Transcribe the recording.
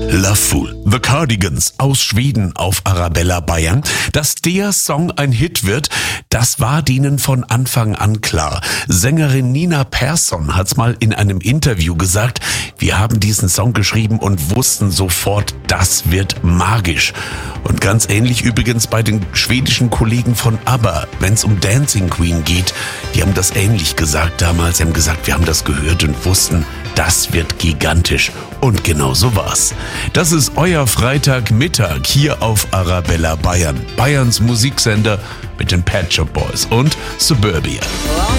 Loveful, The Cardigans aus Schweden auf Arabella Bayern. Dass der Song ein Hit wird, das war denen von Anfang an klar. Sängerin Nina Persson hat's mal in einem Interview gesagt, wir haben diesen Song geschrieben und wussten sofort, das wird magisch. Und ganz ähnlich übrigens bei den schwedischen Kollegen von ABBA, wenn es um Dancing Queen geht. Die haben das ähnlich gesagt damals. Sie haben gesagt, wir haben das gehört und wussten, das wird gigantisch. Und genau so war's. Das ist euer Freitagmittag hier auf Arabella Bayern. Bayerns Musiksender mit den Pet Shop Boys und Suburbia.